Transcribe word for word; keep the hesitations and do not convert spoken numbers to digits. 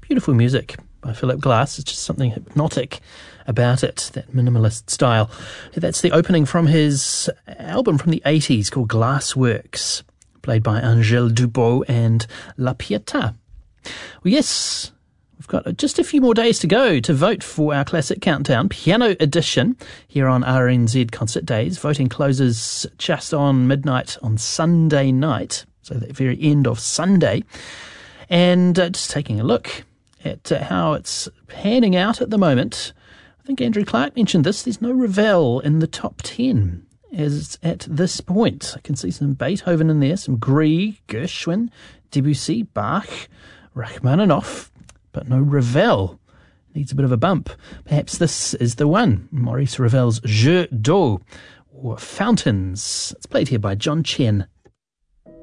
Beautiful music by Philip Glass. It's just something hypnotic about it, that minimalist style. That's the opening from his album from the eighties called Glassworks, played by Angèle Dubot and La Pietà. Well, yes, we've got just a few more days to go to vote for our Classic Countdown Piano Edition here on R N Z Concert Days. Voting closes just on midnight on Sunday night, so the very end of Sunday. And uh, just taking a look at uh, how it's panning out at the moment, I think Andrew Clark mentioned this, there's no Ravel in the top ten as at this point. I can see some Beethoven in there, some Grieg, Gershwin, Debussy, Bach, Rachmaninoff, but no Ravel. Needs a bit of a bump. Perhaps this is the one, Maurice Ravel's Jeu d'eau, or Fountains. It's played here by John Chen.